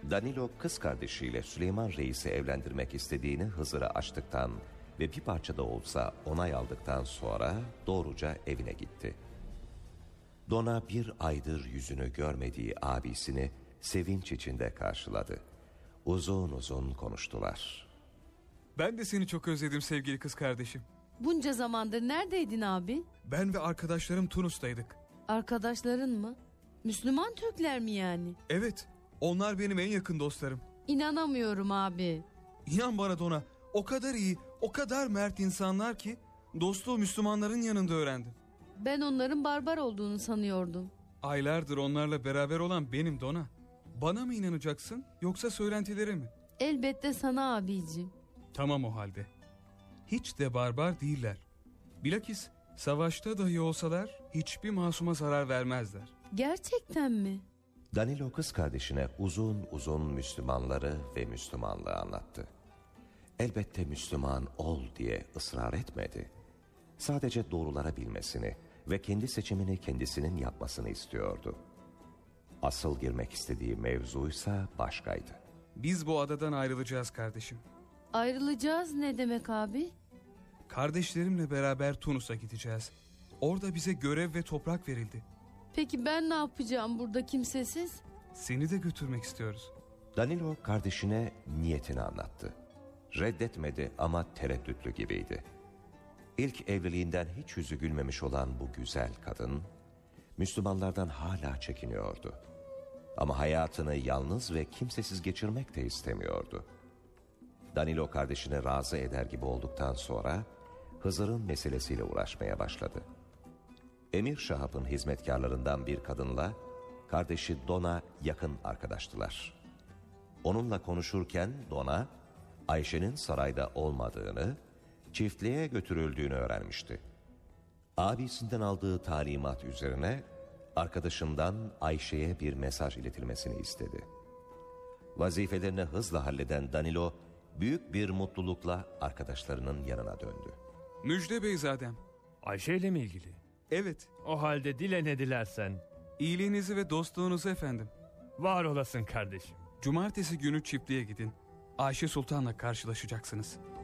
Danilo kız kardeşiyle Süleyman Reis'i evlendirmek istediğini Hızır'a açtıktan ve bir parça da olsa onay aldıktan sonra doğruca evine gitti. Dona bir aydır yüzünü görmediği abisini sevinç içinde karşıladı. Uzun uzun konuştular. Ben de seni çok özledim sevgili kız kardeşim. Bunca zamandır neredeydin abi? Ben ve arkadaşlarım Tunus'taydık. Arkadaşların mı? Müslüman Türkler mi yani? Evet, onlar benim en yakın dostlarım. İnanamıyorum abi. İnan bana Dona, o kadar iyi, o kadar mert insanlar ki dostluğu Müslümanların yanında öğrendim. Ben onların barbar olduğunu sanıyordum. Aylardır onlarla beraber olan benim Dona. Bana mı inanacaksın yoksa söylentilere mi? Elbette sana abicim. Tamam o halde. Hiç de barbar değiller. Bilakis savaşta dahi olsalar hiçbir masuma zarar vermezler. Gerçekten mi? Danilo kız kardeşine uzun uzun Müslümanları ve Müslümanlığı anlattı. Elbette Müslüman ol diye ısrar etmedi. Sadece doğruları bilmesini ve kendi seçimini kendisinin yapmasını istiyordu. Asıl girmek istediği mevzuysa başkaydı. Biz bu adadan ayrılacağız kardeşim. Ayrılacağız ne demek abi? Kardeşlerimle beraber Tunus'a gideceğiz. Orada bize görev ve toprak verildi. Peki ben ne yapacağım burada kimsesiz? Seni de götürmek istiyoruz. Danilo kardeşine niyetini anlattı. Reddetmedi ama tereddütlü gibiydi. İlk evliliğinden hiç yüzü gülmemiş olan bu güzel kadın, Müslümanlardan hala çekiniyordu. Ama hayatını yalnız ve kimsesiz geçirmek de istemiyordu. Danilo kardeşini razı eder gibi olduktan sonra Hızır'ın meselesiyle uğraşmaya başladı. Emir Şahap'ın hizmetkarlarından bir kadınla kardeşi Dona yakın arkadaştılar. Onunla konuşurken Dona, Ayşe'nin sarayda olmadığını, çiftliğe götürüldüğünü öğrenmişti. Abisinden aldığı talimat üzerine arkadaşından Ayşe'ye bir mesaj iletilmesini istedi. Vazifelerini hızla halleden Danilo büyük bir mutlulukla arkadaşlarının yanına döndü. Müjde beyzadem. Ayşe ile mi ilgili? Evet. O halde dile ne dilersen. İyiliğinizi ve dostluğunuzu efendim. Var olasın kardeşim. Cumartesi günü çiftliğe gidin. Ayşe Sultan'la karşılaşacaksınız.